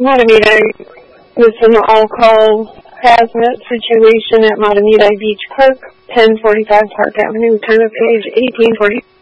Matamidi, this is an all-call hazmat situation at Matamidi Beach Park, 1045 Park Avenue, time of page 1840.